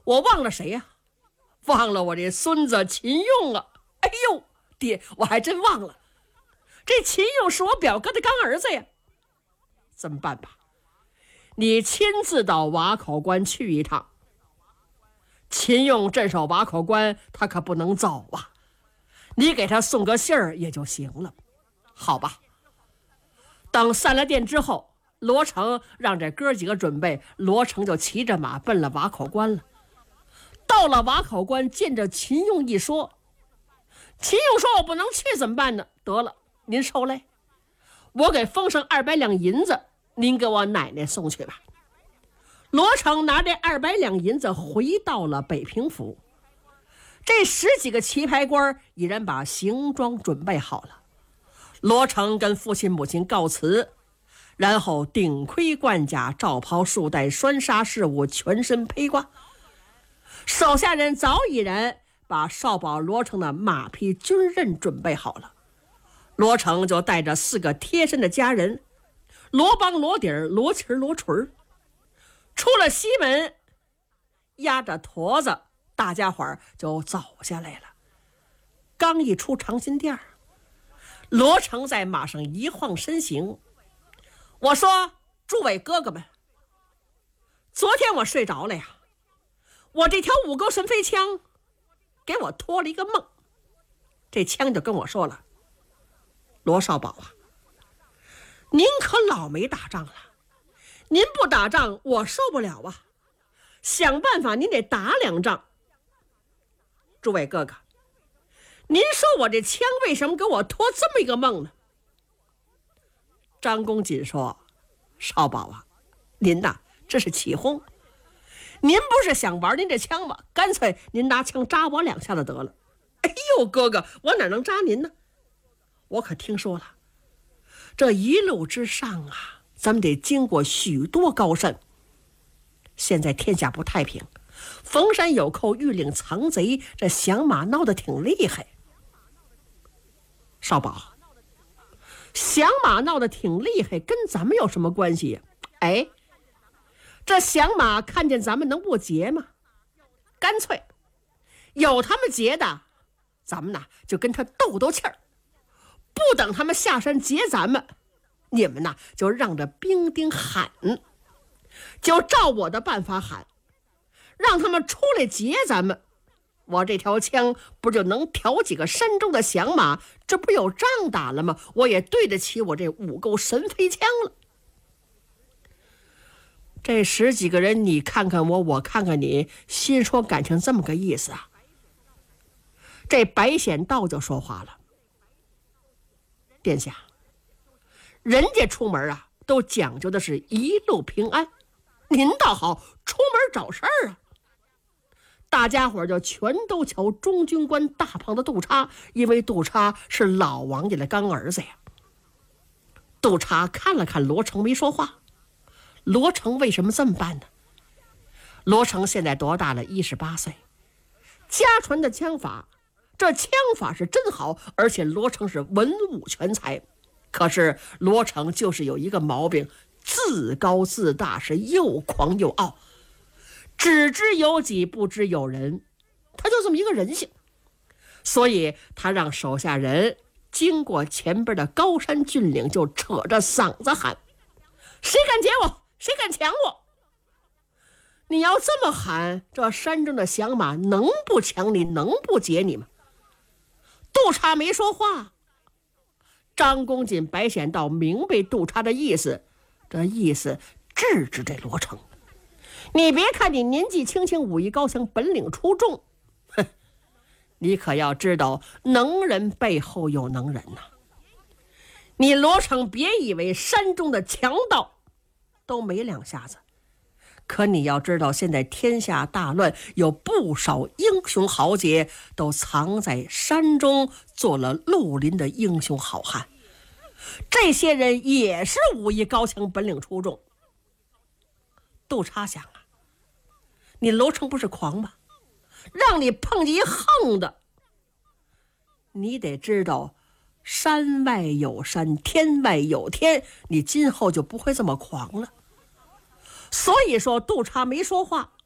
我忘了谁呀？忘了我这孙子秦用啊！哎呦，爹，我还真忘了，这秦用是我表哥的干儿子呀。这么办吧，你亲自到瓦口关去一趟。秦用镇守瓦口关，他可不能走啊，你给他送个信儿也就行了，好吧？等散了殿之后，罗成让这哥几个准备，罗成就骑着马奔了瓦口关了。到了瓦口关，见着秦用一说，秦用说：“我不能去怎么办呢？得了，您受累，我给封上200两银子，您给我奶奶送去吧。”罗成拿这200两银子回到了北平府，这10几个棋牌官已然把行装准备好了。罗成跟父亲母亲告辞，然后顶盔贯甲，罩袍束带，拴纱饰物，全身披挂。手下人早已然把少保罗成的马匹军刃准备好了。罗成就带着4个贴身的家人，罗帮、罗底儿、罗旗儿、罗锤儿，出了西门，压着驼子，大家伙儿就走下来了。刚一出长辛店，罗成在马上一晃身形，我说：“诸位哥哥们，昨天我睡着了呀，我这条5钩神飞枪给我托了一个梦。”这枪就跟我说了：“罗少保啊，您可老没打仗了，您不打仗我受不了啊，想办法您得打2仗。诸位哥哥，您说我这枪为什么给我托这么一个梦呢？”张公瑾说：“少保啊，您呐这是起哄，您不是想玩您这枪吗？干脆您拿枪扎我2下子得了。”哎呦，哥哥，我哪能扎您呢？我可听说了，这一路之上啊，咱们得经过许多高山。现在天下不太平，逢山有寇，遇岭藏贼，这响马闹得挺厉害。少保，响马闹得挺厉害，跟咱们有什么关系呀？哎，这响马看见咱们能不劫吗？干脆有他们劫的，咱们呢就跟他斗斗气儿，不等他们下山劫咱们，你们呢就让着兵丁喊，就照我的办法喊，让他们出来劫咱们。我这条枪不就能挑几个山中的响马，这不有仗打了吗？我也对得起我这5钩神飞枪了。这10几个人，你看看我，我看看你，心说感情这么个意思啊。这白显道就说话了：“殿下，人家出门啊都讲究的是一路平安，您倒好，出门找事儿啊。”大家伙就全都瞧中军官大胖的杜叉，因为杜叉是老王家的干儿子呀。杜叉看了看罗成，没说话。罗成为什么这么办呢？罗成现在多大了？18岁，家传的枪法，这枪法是真好，而且罗成是文武全才。可是罗成就是有一个毛病，自高自大，是又狂又傲，只知有己不知有人，他就这么一个人性。所以他让手下人经过前边的高山峻岭，就扯着嗓子喊：“谁敢劫我？谁敢抢我？”你要这么喊，这山中的响马能不抢你，能不劫你吗？杜叉没说话。张公瑾、白显道明白杜叉的意思，这意思制止这罗成。你别看你年纪轻轻，武艺高强，本领出众，哼，你可要知道，能人背后有能人呐。你罗成别以为山中的强盗都没2下子，可你要知道，现在天下大乱，有不少英雄豪杰都藏在山中，做了绿林的英雄好汉。这些人也是武艺高强，本领出众。杜叉想啊，你罗成不是狂吗？让你碰见一横的，你得知道山外有山，天外有天，你今后就不会这么狂了。所以说杜叉没说话，